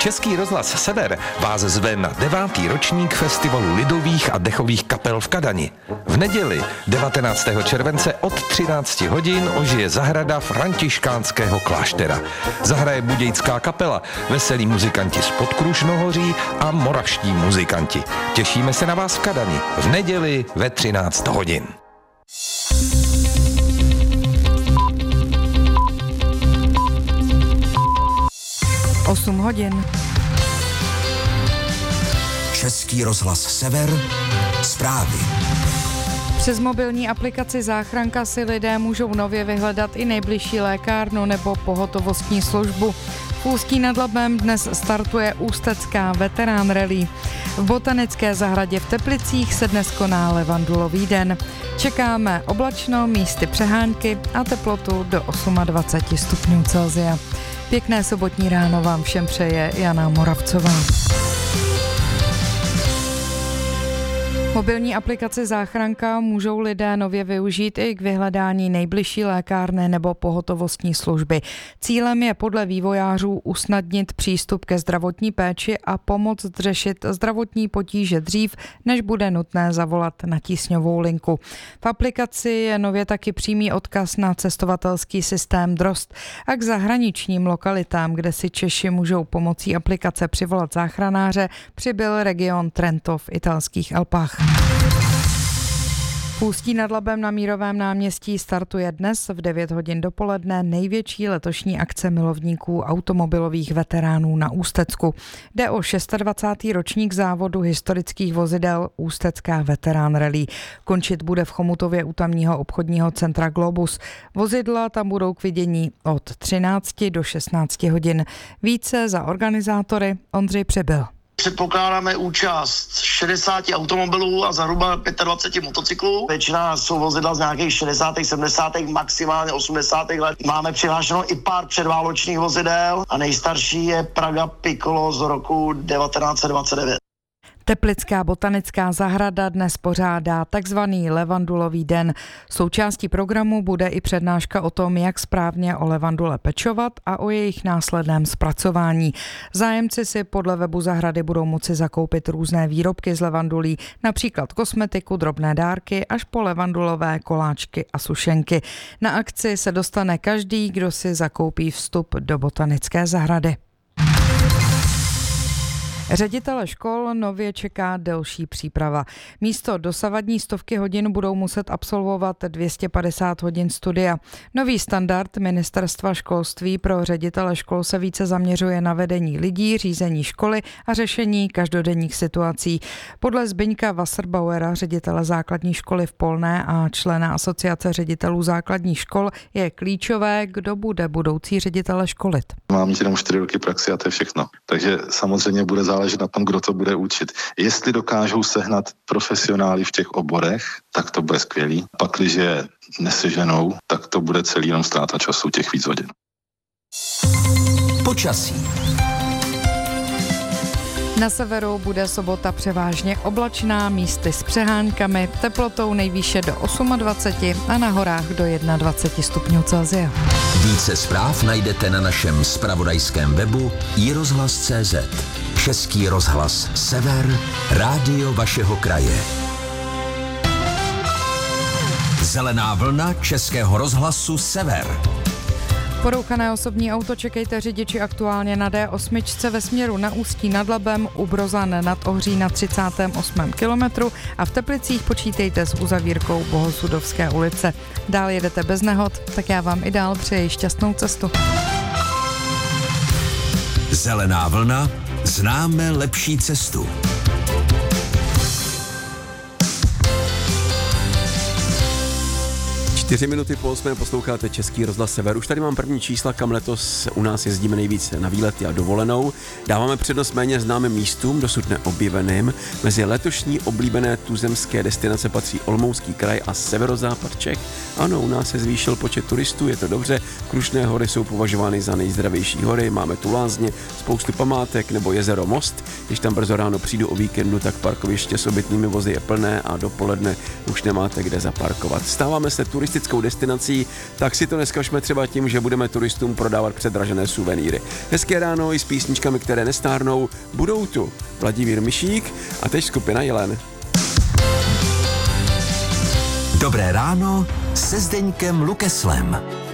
Český rozhlas Sever vás zve na 9. ročník Festivalu lidových a dechových kapel v Kadani. V neděli 19. července od 13 hodin ožije zahrada františkánského kláštera. Zahraje budějská kapela, veselí muzikanti z Podkrušnohoří a moravští muzikanti. Těšíme se na vás v Kadani v neděli ve 13 hodin. Osm hodin. Český rozhlas Sever, zprávy. Přes mobilní aplikaci Záchranka si lidé můžou nově vyhledat i nejbližší lékárnu nebo pohotovostní službu. V Ústí nad Labem dnes startuje Ústecká veterán rally. V botanické zahradě v Teplicích se dnes koná levandulový den. Čekáme oblačno, místy přehánky a teplotu do 28 stupňů Celsia. Pěkné sobotní ráno vám všem přeje Jana Moravcová. Mobilní aplikaci Záchranka můžou lidé nově využít i k vyhledání nejbližší lékárny nebo pohotovostní služby. Cílem je podle vývojářů usnadnit přístup ke zdravotní péči a pomoct řešit zdravotní potíže dřív, než bude nutné zavolat na tísňovou linku. V aplikaci je nově taky přímý odkaz na cestovatelský systém Drozd a k zahraničním lokalitám, kde si Češi můžou pomocí aplikace přivolat záchranáře, přibyl region Trento v italských Alpách. V Ústí nad Labem na Mírovém náměstí startuje dnes v 9 hodin dopoledne největší letošní akce milovníků automobilových veteránů na Ústecku. Jde o 26. ročník závodu historických vozidel Ústecká veterán rally. Končit bude v Chomutově u tamního obchodního centra Globus. Vozidla tam budou k vidění od 13 do 16 hodin. Více za organizátory Ondřej Přibyl. Předpokládáme účast 60 automobilů a zhruba 25 motocyklů. Většina jsou vozidla z nějakých 60., 70., maximálně 80. let. Máme přihlášeno i pár předváločních vozidel a nejstarší je Praga Piccolo z roku 1929. Teplická botanická zahrada dnes pořádá takzvaný levandulový den. Součástí programu bude i přednáška o tom, jak správně o levandule pečovat a o jejich následném zpracování. Zájemci si podle webu zahrady budou moci zakoupit různé výrobky z levandulí, například kosmetiku, drobné dárky až po levandulové koláčky a sušenky. Na akci se dostane každý, kdo si zakoupí vstup do botanické zahrady. Ředitele škol nově čeká delší příprava. Místo dosavadní 100 hodin budou muset absolvovat 250 hodin studia. Nový standard Ministerstva školství pro ředitele škol se více zaměřuje na vedení lidí, řízení školy a řešení každodenních situací. Podle Zbyňka Wasserbauera, ředitele základní školy v Polné a člena Asociace ředitelů základních škol, je klíčové, kdo bude budoucí ředitele školit. Mám mít jenom 4 roky praxi a to je všechno. Takže samozřejmě bude záležet na tom, kdo to bude učit. Jestli dokážou sehnat profesionály v těch oborech, tak to bude skvělý. Pakliže neseženou, tak to bude celý jenom ztráta času těch víc hodin. Počasí. Na severu bude sobota převážně oblačná, místy s přehánkami, teplotou nejvýše do 28 a na horách do 21 stupňů Celsia. Více zpráv najdete na našem zpravodajském webu iRozhlas.cz. Český rozhlas Sever, rádio vašeho kraje. Zelená vlna Českého rozhlasu Sever. Porouchané osobní auto čekejte řidiči aktuálně na D8 ve směru na Ústí nad Labem, u Brozan nad Ohří na 38. kilometru a v Teplicích počítejte s uzavírkou Bohosudovské ulice. Dál jedete bez nehod, tak já vám i dál přeji šťastnou cestu. Zelená vlna, známe lepší cestu. 4 minuty po 8 posloucháte Český rozhlas Sever. Už tady mám první čísla, kam letos u nás jezdíme nejvíc na výlety a dovolenou. Dáváme přednost méně známým místům, dosud neobjeveným. Mezi letošní oblíbené tuzemské destinace patří Olomoucký kraj a severozápad Čech. Ano, u nás se zvýšil počet turistů, je to dobře. Krušné hory jsou považovány za nejzdravější hory, máme tu lázně, spoustu památek nebo jezero Most. Když tam brzo ráno přijdu o víkendu, tak parkoviště s obytnými vozy je plné a dopoledne už nemáte kde zaparkovat. Stáváme se turistickým turistickou destinací, tak si to neskažme třeba tím, že budeme turistům prodávat předražené suvenýry. Hezké ráno i s písničkami, které nestárnou, budou tu Vladimír Mišík a teď skupina Jelen. Dobré ráno se Zdeňkem Lukeslem.